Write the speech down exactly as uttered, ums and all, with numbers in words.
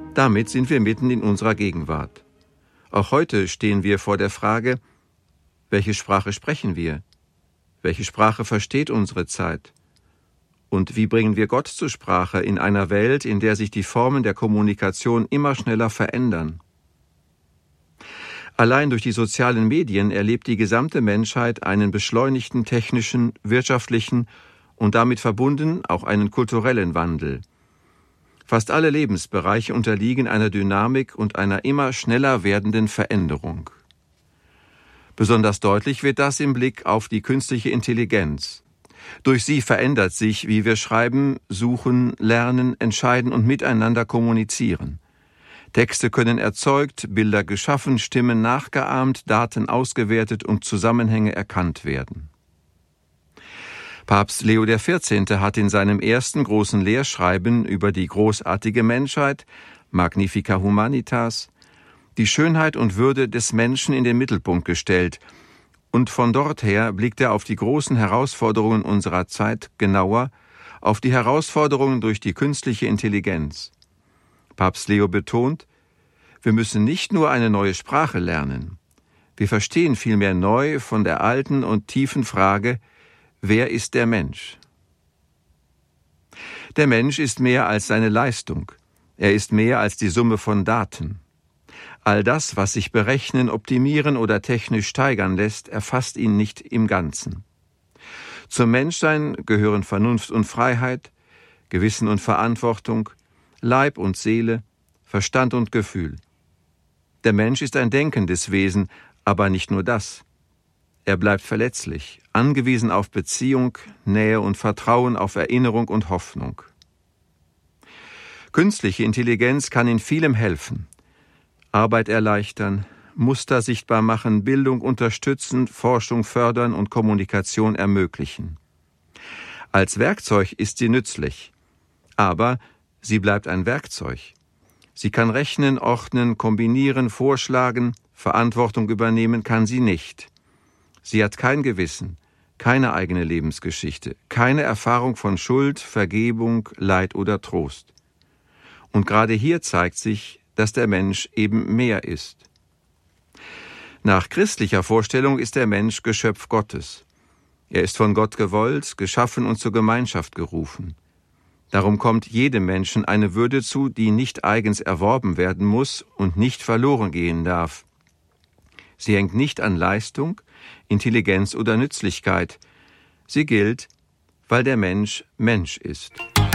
Damit sind wir mitten in unserer Gegenwart. Auch heute stehen wir vor der Frage, welche Sprache sprechen wir? Welche Sprache versteht unsere Zeit? Und wie bringen wir Gott zur Sprache in einer Welt, in der sich die Formen der Kommunikation immer schneller verändern? Allein durch die sozialen Medien erlebt die gesamte Menschheit einen beschleunigten technischen, wirtschaftlichen und damit verbunden auch einen kulturellen Wandel. Fast alle Lebensbereiche unterliegen einer Dynamik und einer immer schneller werdenden Veränderung. Besonders deutlich wird das im Blick auf die künstliche Intelligenz. Durch sie verändert sich, wie wir schreiben, suchen, lernen, entscheiden und miteinander kommunizieren. Texte können erzeugt, Bilder geschaffen, Stimmen nachgeahmt, Daten ausgewertet und Zusammenhänge erkannt werden. Papst Leo der Vierzehnte hat in seinem ersten großen Lehrschreiben über die großartige Menschheit, Magnifica Humanitas, die Schönheit und Würde des Menschen in den Mittelpunkt gestellt, und von dort her blickt er auf die großen Herausforderungen unserer Zeit genauer, auf die Herausforderungen durch die künstliche Intelligenz. Papst Leo betont, wir müssen nicht nur eine neue Sprache lernen. Wir verstehen vielmehr neu von der alten und tiefen Frage, wer ist der Mensch? Der Mensch ist mehr als seine Leistung. Er ist mehr als die Summe von Daten. All das, was sich berechnen, optimieren oder technisch steigern lässt, erfasst ihn nicht im Ganzen. Zum Menschsein gehören Vernunft und Freiheit, Gewissen und Verantwortung, Leib und Seele, Verstand und Gefühl. Der Mensch ist ein denkendes Wesen, aber nicht nur das. Er bleibt verletzlich, angewiesen auf Beziehung, Nähe und Vertrauen, auf Erinnerung und Hoffnung. Künstliche Intelligenz kann in vielem helfen. Arbeit erleichtern, Muster sichtbar machen, Bildung unterstützen, Forschung fördern und Kommunikation ermöglichen. Als Werkzeug ist sie nützlich, aber sie bleibt ein Werkzeug. Sie kann rechnen, ordnen, kombinieren, vorschlagen, Verantwortung übernehmen kann sie nicht. Sie hat kein Gewissen, keine eigene Lebensgeschichte, keine Erfahrung von Schuld, Vergebung, Leid oder Trost. Und gerade hier zeigt sich, dass der Mensch eben mehr ist. Nach christlicher Vorstellung ist der Mensch Geschöpf Gottes. Er ist von Gott gewollt, geschaffen und zur Gemeinschaft gerufen. Darum kommt jedem Menschen eine Würde zu, die nicht eigens erworben werden muss und nicht verloren gehen darf. Sie hängt nicht an Leistung, Intelligenz oder Nützlichkeit. Sie gilt, weil der Mensch Mensch ist.